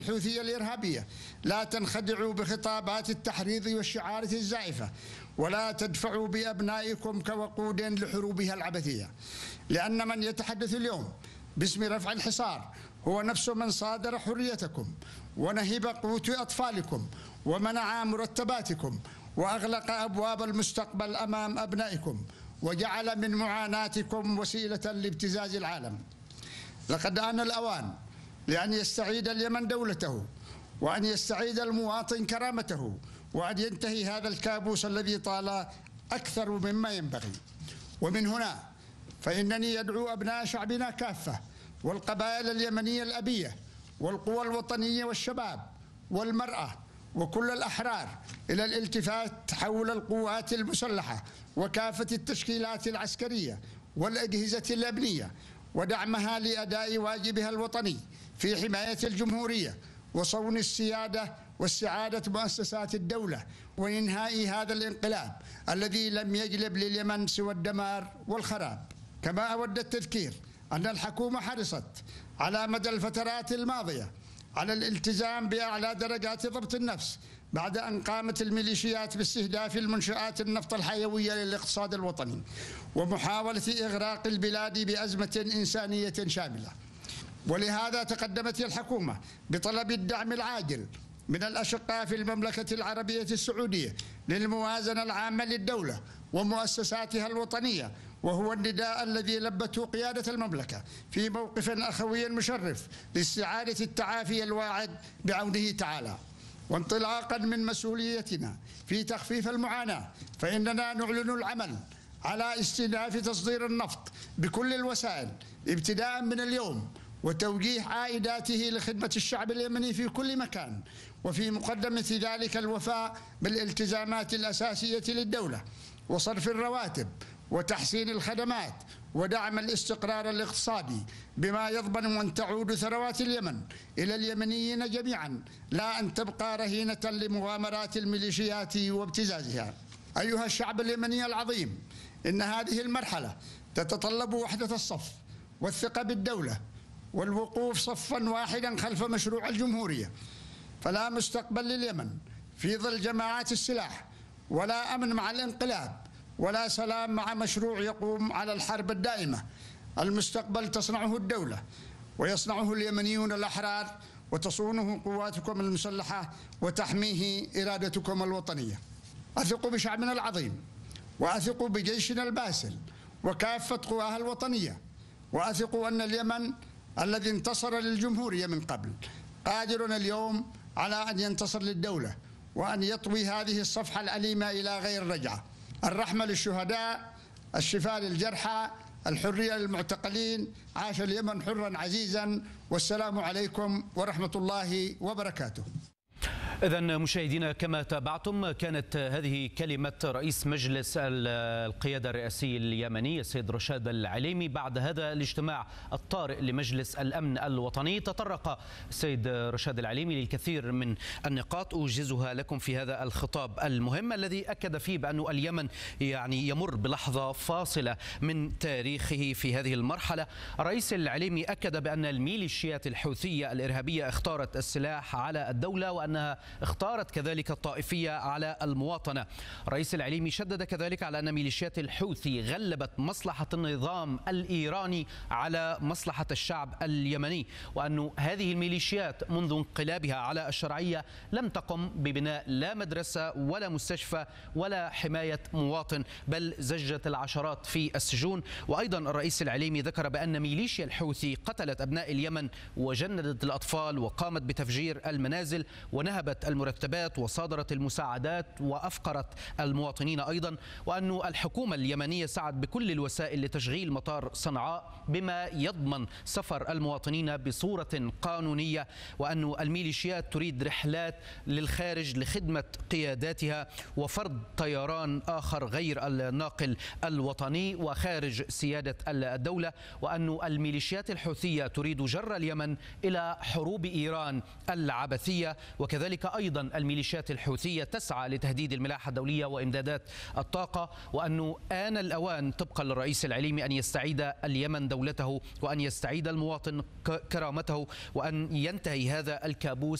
الحوثية الإرهابية. لا تنخدعوا بخطابات التحريض والشعارات الزائفة، ولا تدفعوا بأبنائكم كوقود لحروبها العبثية، لأن من يتحدث اليوم باسم رفع الحصار هو نفس من صادر حريتكم ونهب قوت أطفالكم ومنع مرتباتكم وأغلق أبواب المستقبل أمام أبنائكم وجعل من معاناتكم وسيلة لابتزاز العالم. لقد آن الأوان لأن يستعيد اليمن دولته، وأن يستعيد المواطن كرامته، وأن ينتهي هذا الكابوس الذي طال أكثر مما ينبغي. ومن هنا فإنني يدعو أبناء شعبنا كافة والقبائل اليمنية الأبية والقوى الوطنية والشباب والمرأة وكل الأحرار إلى الالتفات حول القوات المسلحة وكافة التشكيلات العسكرية والأجهزة الأمنية ودعمها لأداء واجبها الوطني في حماية الجمهورية وصون السيادة واستعادة مؤسسات الدولة وإنهاء هذا الانقلاب الذي لم يجلب لليمن سوى الدمار والخراب. كما أود التذكير أن الحكومة حرصت على مدى الفترات الماضية على الالتزام بأعلى درجات ضبط النفس بعد أن قامت الميليشيات باستهداف المنشآت النفط الحيوية للاقتصاد الوطني ومحاولة إغراق البلاد بأزمة إنسانية شاملة. ولهذا تقدمت الحكومة بطلب الدعم العاجل من الأشقاء في المملكة العربية السعودية للموازنة العامة للدولة ومؤسساتها الوطنية، وهو النداء الذي لبته قيادة المملكة في موقف أخوي مشرف لاستعادة التعافي الواعد بعونه تعالى. وانطلاقا من مسؤوليتنا في تخفيف المعاناة، فإننا نعلن العمل على استئناف تصدير النفط بكل الوسائل ابتداء من اليوم، وتوجيه عائداته لخدمة الشعب اليمني في كل مكان، وفي مقدمة ذلك الوفاء بالالتزامات الأساسية للدولة وصرف الرواتب وتحسين الخدمات ودعم الاستقرار الاقتصادي، بما يضمن أن تعود ثروات اليمن إلى اليمنيين جميعا، لا أن تبقى رهينة لمغامرات الميليشيات وابتزازها. أيها الشعب اليمني العظيم، إن هذه المرحلة تتطلب وحدة الصف والثقة بالدولة والوقوف صفا واحدا خلف مشروع الجمهورية. فلا مستقبل لليمن في ظل جماعات السلاح، ولا أمن مع الانقلاب، ولا سلام مع مشروع يقوم على الحرب الدائمة. المستقبل تصنعه الدولة ويصنعه اليمنيون الأحرار، وتصونه قواتكم المسلحة وتحميه إرادتكم الوطنية. أثق بشعبنا العظيم، وأثق بجيشنا الباسل وكافة قواها الوطنية، وأثق أن اليمن الذي انتصر للجمهورية من قبل قادر اليوم على أن ينتصر للدولة وأن يطوي هذه الصفحة الأليمة إلى غير رجعة. الرحمة للشهداء، الشفاء للجرحى، الحرية للمعتقلين. عاش اليمن حرا عزيزا، والسلام عليكم ورحمة الله وبركاته. إذن مشاهدينا، كما تابعتم كانت هذه كلمة رئيس مجلس القيادة الرئاسي اليمني السيد رشاد العليمي بعد هذا الاجتماع الطارئ لمجلس الأمن الوطني. تطرق السيد رشاد العليمي للكثير من النقاط أوجزها لكم في هذا الخطاب المهم الذي أكد فيه بأن اليمن يمر بلحظة فاصلة من تاريخه في هذه المرحلة. الرئيس العليمي أكد بأن الميليشيات الحوثية الإرهابية اختارت السلاح على الدولة، وأنها اختارت كذلك الطائفية على المواطنة. الرئيس العليمي شدد كذلك على أن ميليشيات الحوثي غلبت مصلحة النظام الإيراني على مصلحة الشعب اليمني، وأن هذه الميليشيات منذ انقلابها على الشرعية لم تقم ببناء لا مدرسة ولا مستشفى ولا حماية مواطن، بل زجت العشرات في السجون. وأيضا الرئيس العليمي ذكر بأن ميليشيا الحوثي قتلت أبناء اليمن وجندت الأطفال وقامت بتفجير المنازل ونهبت المرتبات وصادرت المساعدات وأفقرت المواطنين أيضا، وأن الحكومة اليمنية سعت بكل الوسائل لتشغيل مطار صنعاء بما يضمن سفر المواطنين بصورة قانونية، وأن الميليشيات تريد رحلات للخارج لخدمة قياداتها وفرض طيران آخر غير الناقل الوطني وخارج سيادة الدولة، وأن الميليشيات الحوثية تريد جر اليمن إلى حروب إيران العبثية، وكذلك أيضا الميليشيات الحوثية تسعى لتهديد الملاحة الدولية وإمدادات الطاقة، وأنه آن الأوان طبقا للرئيس العليمي أن يستعيد اليمن دولته، وأن يستعيد المواطن كرامته، وأن ينتهي هذا الكابوس